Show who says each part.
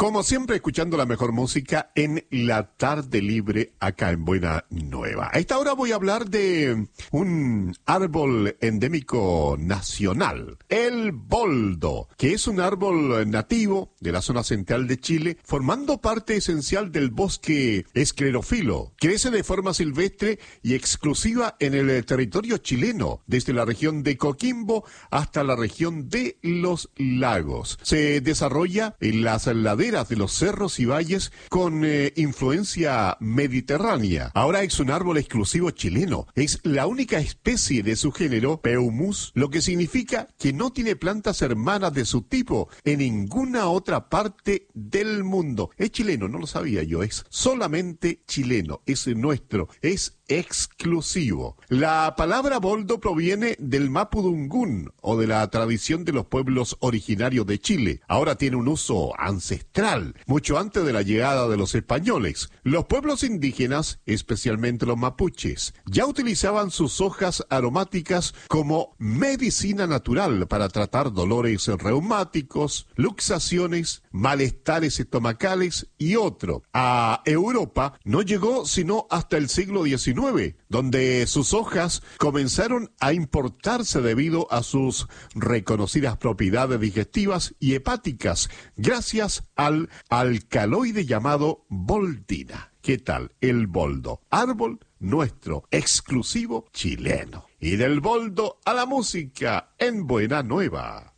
Speaker 1: Como siempre, escuchando la mejor música en la tarde libre acá en Buena Nueva. A esta hora voy a hablar de un árbol endémico nacional, el boldo, que es un árbol nativo de la zona central de Chile, formando parte esencial del bosque esclerófilo. Crece de forma silvestre y exclusiva en el territorio chileno, desde la región de Coquimbo hasta la región de Los Lagos. Se desarrolla en las laderas de los cerros y valles con influencia mediterránea. Ahora es un árbol exclusivo chileno. Es la única especie de su género, Peumus, lo que significa que no tiene plantas hermanas de su tipo en ninguna otra parte del mundo. Es chileno, no lo sabía yo, es solamente chileno, es nuestro, es exclusivo. La palabra boldo proviene del mapudungún o de la tradición de los pueblos originarios de Chile. Ahora tiene un uso ancestral, mucho antes de la llegada de los españoles. Los pueblos indígenas, especialmente los mapuches, ya utilizaban sus hojas aromáticas como medicina natural para tratar dolores reumáticos, luxaciones, malestares estomacales y otro. A Europa no llegó sino hasta el siglo XIX, donde sus hojas comenzaron a importarse debido a sus reconocidas propiedades digestivas y hepáticas, gracias al alcaloide llamado boldina. ¿Qué tal? El boldo, árbol nuestro, exclusivo chileno. Y del boldo a la música en Buena Nueva.